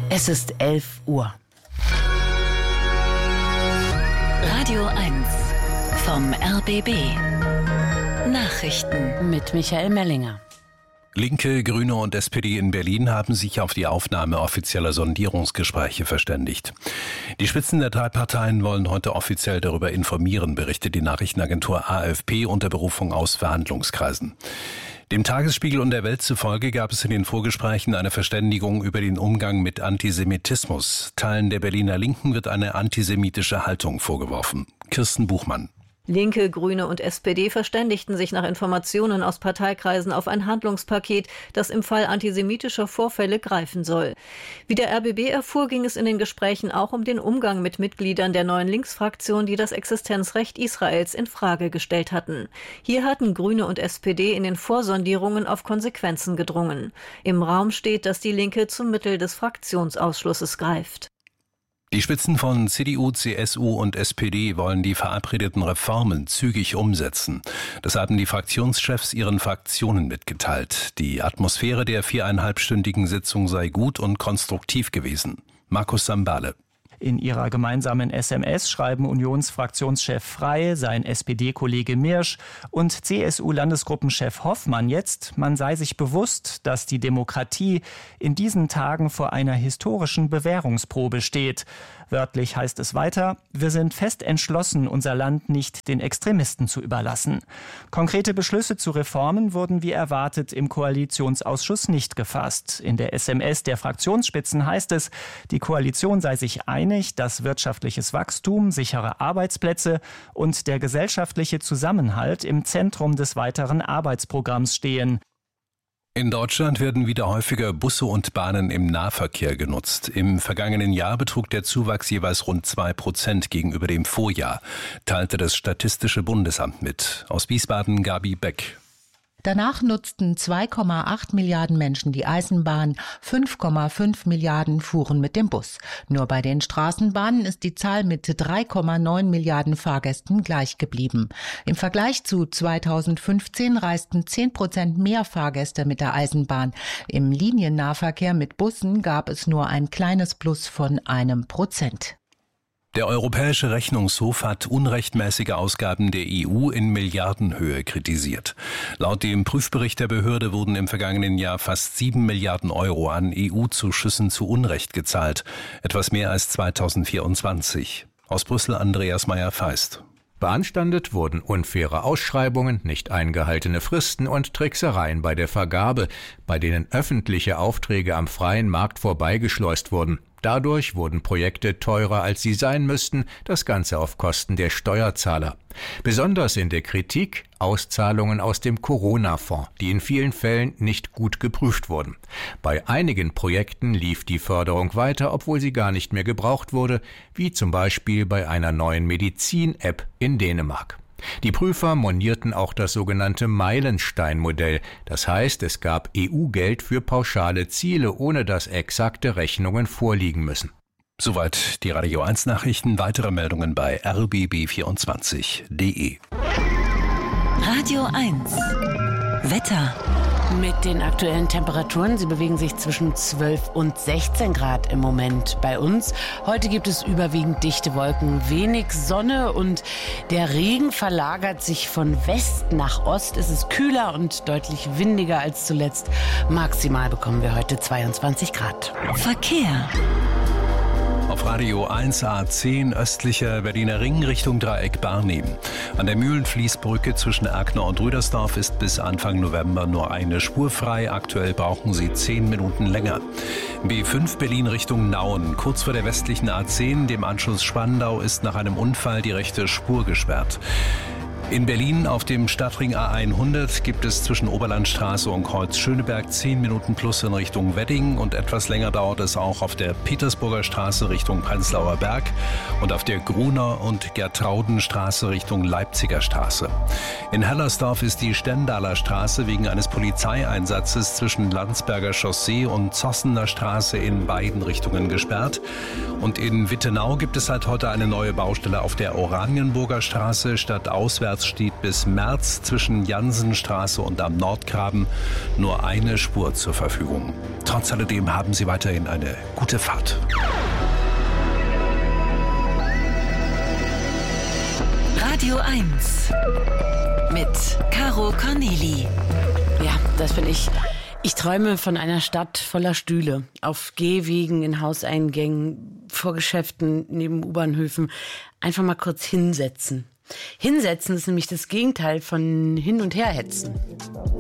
Es ist 11 Uhr. Radio 1 vom RBB. Nachrichten Mit Michael Mellinger. Linke, Grüne und SPD in Berlin haben sich auf die Aufnahme offizieller Sondierungsgespräche verständigt. Die Spitzen der drei Parteien wollen heute offiziell darüber informieren, berichtet die Nachrichtenagentur AFP unter Berufung aus Verhandlungskreisen. Dem Tagesspiegel und der Welt zufolge gab es in den Vorgesprächen eine Verständigung über den Umgang mit Antisemitismus. Teilen der Berliner Linken wird eine antisemitische Haltung vorgeworfen. Kirsten Buchmann. Linke, Grüne und SPD verständigten sich nach Informationen aus Parteikreisen auf ein Handlungspaket, das im Fall antisemitischer Vorfälle greifen soll. Wie der RBB erfuhr, ging es in den Gesprächen auch um den Umgang mit Mitgliedern der neuen Linksfraktion, die das Existenzrecht Israels in Frage gestellt hatten. Hier hatten Grüne und SPD in den Vorsondierungen auf Konsequenzen gedrungen. Im Raum steht, dass die Linke zum Mittel des Fraktionsausschlusses greift. Die Spitzen von CDU, CSU und SPD wollen die verabredeten Reformen zügig umsetzen. Das haben die Fraktionschefs ihren Fraktionen mitgeteilt. Die Atmosphäre der 4,5-stündigen Sitzung sei gut und konstruktiv gewesen. Markus Sambale. In ihrer gemeinsamen SMS schreiben Unionsfraktionschef Frey, sein SPD-Kollege Mirsch und CSU-Landesgruppenchef Hoffmann jetzt, man sei sich bewusst, dass die Demokratie in diesen Tagen vor einer historischen Bewährungsprobe steht. Wörtlich heißt es weiter, wir sind fest entschlossen, unser Land nicht den Extremisten zu überlassen. Konkrete Beschlüsse zu Reformen wurden wie erwartet im Koalitionsausschuss nicht gefasst. In der SMS der Fraktionsspitzen heißt es, die Koalition sei sich einig, dass wirtschaftliches Wachstum, sichere Arbeitsplätze und der gesellschaftliche Zusammenhalt im Zentrum des weiteren Arbeitsprogramms stehen. In Deutschland werden wieder häufiger Busse und Bahnen im Nahverkehr genutzt. Im vergangenen Jahr betrug der Zuwachs jeweils rund 2% gegenüber dem Vorjahr, teilte das Statistische Bundesamt mit. Aus Wiesbaden Gabi Beck. Danach nutzten 2,8 Milliarden Menschen die Eisenbahn, 5,5 Milliarden fuhren mit dem Bus. Nur bei den Straßenbahnen ist die Zahl mit 3,9 Milliarden Fahrgästen gleich geblieben. Im Vergleich zu 2015 reisten 10% mehr Fahrgäste mit der Eisenbahn. Im Liniennahverkehr mit Bussen gab es nur ein kleines Plus von 1%. Der Europäische Rechnungshof hat unrechtmäßige Ausgaben der EU in Milliardenhöhe kritisiert. Laut dem Prüfbericht der Behörde wurden im vergangenen Jahr fast 7 Milliarden Euro an EU-Zuschüssen zu Unrecht gezahlt, etwas mehr als 2024. Aus Brüssel Andreas Meyer-Feist. Beanstandet wurden unfaire Ausschreibungen, nicht eingehaltene Fristen und Tricksereien bei der Vergabe, bei denen öffentliche Aufträge am freien Markt vorbeigeschleust wurden. Dadurch wurden Projekte teurer, als sie sein müssten, das Ganze auf Kosten der Steuerzahler. Besonders in der Kritik Auszahlungen aus dem Corona-Fonds, die in vielen Fällen nicht gut geprüft wurden. Bei einigen Projekten lief die Förderung weiter, obwohl sie gar nicht mehr gebraucht wurde, wie zum Beispiel bei einer neuen Medizin-App in Dänemark. Die Prüfer monierten auch das sogenannte Meilenstein-Modell. Das heißt, es gab EU-Geld für pauschale Ziele, ohne dass exakte Rechnungen vorliegen müssen. Soweit die Radio 1 Nachrichten. Weitere Meldungen bei rbb24.de. Radio 1 Wetter. Mit den aktuellen Temperaturen, sie bewegen sich zwischen 12 und 16 Grad im Moment bei uns. Heute gibt es überwiegend dichte Wolken, wenig Sonne und der Regen verlagert sich von West nach Ost. Es ist kühler und deutlich windiger als zuletzt. Maximal bekommen wir heute 22 Grad. Verkehr. Auf Radio 1 A10 östlicher Berliner Ring Richtung Dreieck Barnim. An der Mühlenfließbrücke zwischen Erkner und Rüdersdorf ist bis Anfang November nur eine Spur frei. Aktuell brauchen Sie 10 Minuten länger. B5 Berlin Richtung Nauen. Kurz vor der westlichen A10, dem Anschluss Spandau, ist nach einem Unfall die rechte Spur gesperrt. In Berlin auf dem Stadtring A100 gibt es zwischen Oberlandstraße und Kreuz Schöneberg 10 Minuten plus in Richtung Wedding und etwas länger dauert es auch auf der Petersburger Straße Richtung Prenzlauer Berg und auf der Gruner- und Gertraudenstraße Richtung Leipziger Straße. In Hellersdorf ist die Stendaler Straße wegen eines Polizeieinsatzes zwischen Landsberger Chaussee und Zossener Straße in beiden Richtungen gesperrt. Und in Wittenau gibt es seit heute eine neue Baustelle auf der Oranienburger Straße. Statt auswärts März steht bis März zwischen Jansenstraße und am Nordgraben nur eine Spur zur Verfügung. Trotz alledem haben Sie weiterhin eine gute Fahrt. Radio 1 mit Caro Corneli. Ja, das bin ich. Ich träume von einer Stadt voller Stühle. Auf Gehwegen, in Hauseingängen, vor Geschäften, neben U-Bahnhöfen. Einfach mal kurz hinsetzen. Hinsetzen ist nämlich das Gegenteil von hin und her hetzen.